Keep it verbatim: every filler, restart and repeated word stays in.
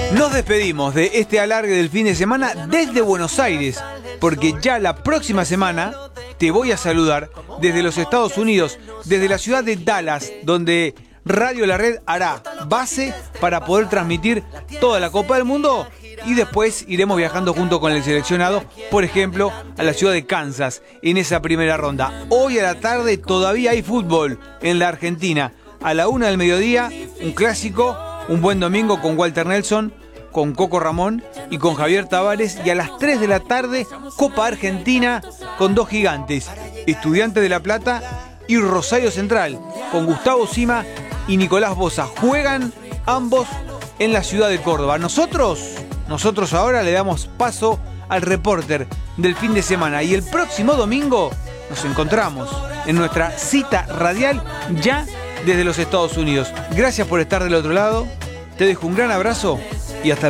Nos despedimos de este alargue del fin de semana desde Buenos Aires, porque ya la próxima semana te voy a saludar desde los Estados Unidos, desde la ciudad de Dallas, donde Radio La Red hará base para poder transmitir toda la Copa del Mundo, y después iremos viajando junto con el seleccionado, por ejemplo, a la ciudad de Kansas en esa primera ronda. Hoy a la tarde todavía hay fútbol en la Argentina. A la una del mediodía, un clásico, un buen domingo con Walter Nelson, con Coco Ramón y con Javier Tavares, y a las tres de la tarde, Copa Argentina con dos gigantes, Estudiantes de La Plata y Rosario Central, con Gustavo Sima y Nicolás Boza. Juegan ambos en la ciudad de Córdoba. Nosotros, nosotros ahora le damos paso al reporter del fin de semana, y el próximo domingo nos encontramos en nuestra cita radial ya desde los Estados Unidos. Gracias por estar del otro lado, te dejo un gran abrazo y hasta